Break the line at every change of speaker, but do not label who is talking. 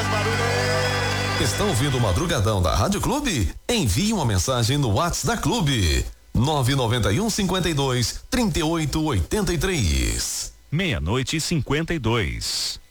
Está ouvindo o Madrugadão da Rádio Clube? Envie uma mensagem no WhatsApp da Clube. 991 52 38 83.
00:52.